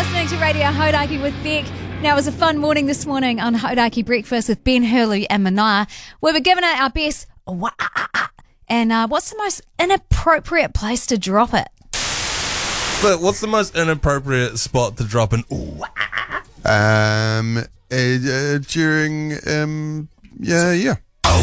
listening to Radio Hodaki with Beck. Now, it was a fun morning this morning on Hodaki Breakfast with Ben Hurley and Mania. We were giving it our best. And what's the most inappropriate place to drop it? But what's the most inappropriate spot to drop an during yeah.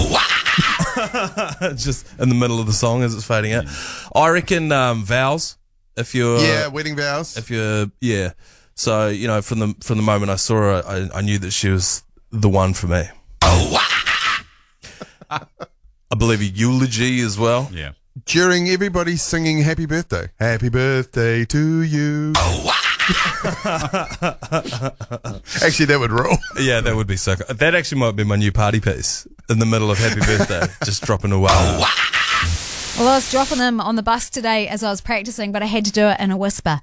just in the middle of the song as it's fading out. I reckon vows. If you're wedding vows. If you're so you know from the moment I saw her, I knew that she was the one for me. I believe a eulogy as well. Yeah. During everybody singing happy birthday to you. Actually, that would roll. Yeah, that would be so cool. That actually might be my new party piece in the middle of happy birthday, just dropping a wow. Well, I was dropping them on the bus today as I was practicing, but I had to do it in a whisper.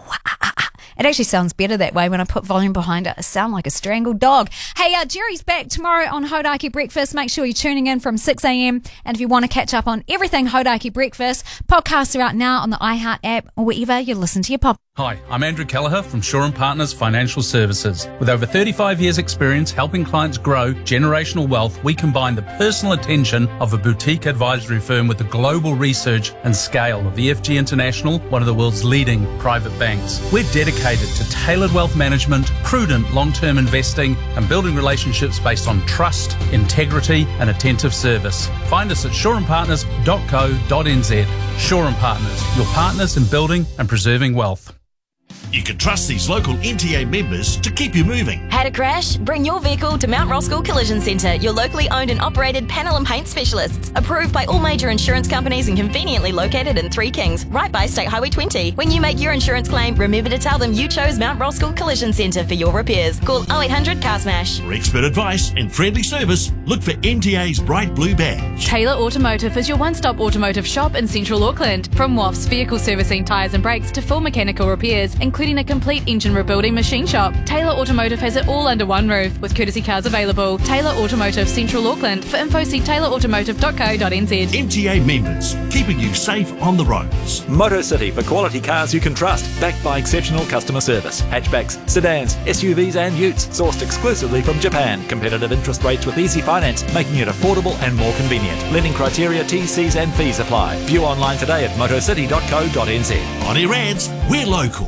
It actually sounds better that way when I put volume behind it. I sound like a strangled dog. Hey, Jerry's back tomorrow on Hodaki Breakfast. Make sure you're tuning in from 6 a.m. And if you want to catch up on everything Hodaki Breakfast, podcasts are out now on the iHeart app or wherever you listen to your podcast. Hi, I'm Andrew Kelleher from Shaw & Partners Financial Services. With over 35 years' experience helping clients grow generational wealth, we combine the personal attention of a boutique advisory firm with the global research and scale of EFG International, one of the world's leading private banks. We're dedicated to tailored wealth management, prudent long-term investing, and building relationships based on trust, integrity, and attentive service. Find us at shawandpartners.co.nz. Shaw & Partners, your partners in building and preserving wealth. You can trust these local NTA members to keep you moving. Had a crash? Bring your vehicle to Mount Roskill Collision Centre, your locally owned and operated panel and paint specialists. Approved by all major insurance companies and conveniently located in Three Kings, right by State Highway 20. When you make your insurance claim, remember to tell them you chose Mount Roskill Collision Centre for your repairs. Call 0800 Car Smash. For expert advice and friendly service, look for NTA's bright blue badge. Taylor Automotive is your one-stop automotive shop in Central Auckland. From WAFs, vehicle servicing, tyres and brakes to full mechanical repairs, including a complete engine rebuilding machine shop. Taylor Automotive has it all under one roof with courtesy cars available. Taylor Automotive, Central Auckland. For info, see taylorautomotive.co.nz. NTA members, keeping you safe on the roads. MotoCity for quality cars you can trust, backed by exceptional customer service. Hatchbacks, sedans, SUVs and utes, sourced exclusively from Japan. Competitive interest rates with easy finance, making it affordable and more convenient. Lending criteria, T's and fees apply. View online today at motocity.co.nz. On air ads, we're local.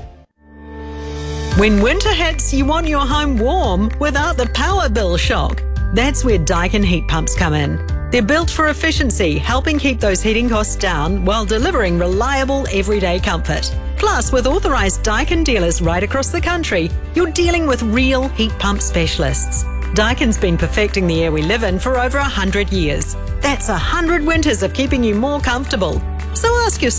When winter hits, you want your home warm without the power bill shock. That's where Daikin heat pumps come in. They're built for efficiency, helping keep those heating costs down while delivering reliable everyday comfort. Plus, with authorised Daikin dealers right across the country, you're dealing with real heat pump specialists. Daikin's been perfecting the air we live in for over 100 years. That's 100 winters of keeping you more comfortable. So ask yourself,